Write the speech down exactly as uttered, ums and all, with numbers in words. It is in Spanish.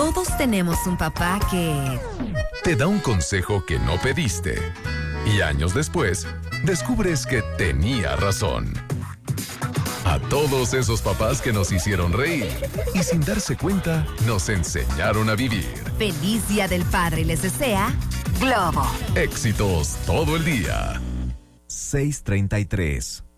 Todos tenemos un papá que... te da un consejo que no pediste. Y años después, descubres que tenía razón. A todos esos papás que nos hicieron reír y sin darse cuenta, nos enseñaron a vivir. Feliz Día del Padre les desea Globo. Éxitos todo el día. seis treinta y tres.